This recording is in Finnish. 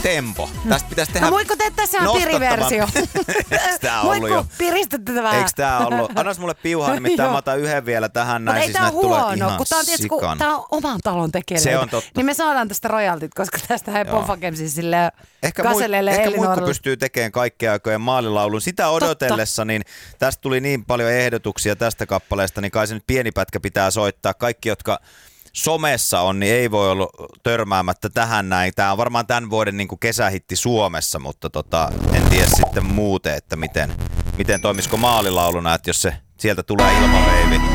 tempo. Tästä pitäisi tehdä Muikku, teet tässä on piriversio. Eiks tää ollut jo? Muikku, piristettä vähän. Eiks tää ollut? Annas mulle piuhaa, nimittäin mä otan yhden vielä tähän näin. Mutta ei siis tää on huono, kun tää on oman talon tekeleitä. Se on totta. Niin me saadaan tästä royaltit, koska tästä ei Ponfakemsi silleen Gaselelle Ehkä Muikku pystyy tekemään kaikkien aikojen maalilaulun. Sitä odotellessa, niin tästä tuli niin paljon ehdotuksia tästä kappaleesta, niin kai se nyt pieni pätkä pitää soittaa. Kaikki, jotka somessa on, niin ei voi olla törmäämättä tähän näin. Tämä on varmaan tämän vuoden niin kuin kesähitti Suomessa, mutta en tiedä sitten muuten, että miten toimisiko maalilauluna, että jos se sieltä tulee ilmaveivi.